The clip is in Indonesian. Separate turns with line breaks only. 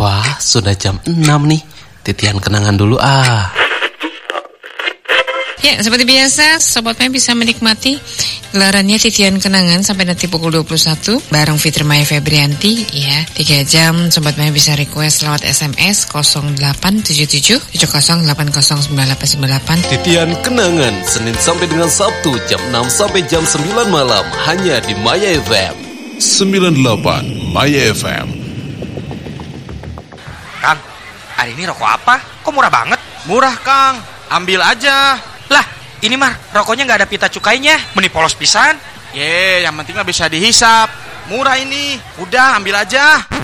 Wah, sudah jam 6 nih. Titian kenangan dulu ah.
Ya, seperti biasa, Sobat Maya bisa menikmati gelarannya Titian Kenangan sampai nanti pukul 21 bareng Fitri Maya Febrianti ya. 3 jam Sobat Maya bisa request lewat SMS 0877 7080909898.
Titian Kenangan Senin sampai dengan Sabtu jam 6 sampai jam 9 malam hanya di Maya FM
98 Maya FM.
Kang, hari ini rokok apa? Kok murah banget? Murah, Kang. Ambil aja. Lah, ini mah rokoknya nggak ada pita cukainya. Meni polos pisan. Yang penting mah bisa dihisap. Murah ini. Udah, ambil aja.